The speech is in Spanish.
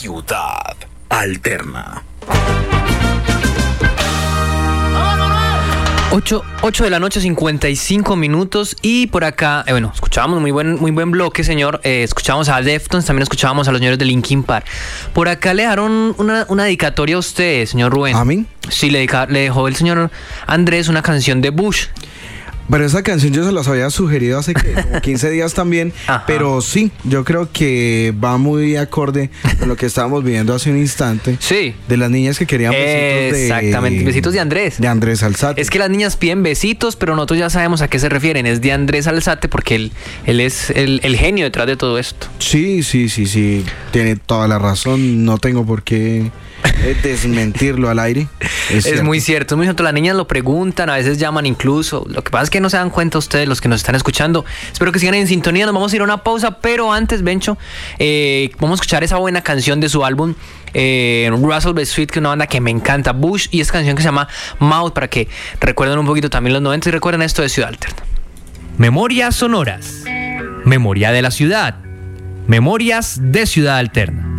Ciudad Alterna. 8 de la noche, 55 minutos. Y por acá, escuchábamos muy buen bloque, señor. Escuchábamos a Deftones, también escuchábamos a los señores de Linkin Park. Por acá le dejaron una dedicatoria a usted, señor Rubén. ¿A mí? Sí, le dejó el señor Andrés una canción de Bush. Pero esa canción yo se las había sugerido hace como 15 días también. Ajá. Pero sí, yo creo que va muy acorde con lo que estábamos viviendo hace un instante. Sí. De las niñas que querían besitos Exactamente, besitos de Andrés. De Andrés Alzate. Es que las niñas piden besitos, pero nosotros ya sabemos a qué se refieren. Es de Andrés Alzate porque él es el genio detrás de todo esto. Sí. Tiene toda la razón. No tengo por qué desmentirlo al aire. Es muy cierto. Las niñas lo preguntan, a veces llaman incluso. Lo que pasa es que no se dan cuenta ustedes, los que nos están escuchando. Espero que sigan en sintonía. Nos vamos a ir a una pausa, pero antes, Bencho, vamos a escuchar esa buena canción de su álbum Russell B. Sweet, que es una banda que me encanta, Bush, y esa canción que se llama Mouth, para que recuerden un poquito también los 90 y recuerden esto de Ciudad Alterna. Memorias sonoras. Memoria de la ciudad. Memorias de Ciudad Alterna.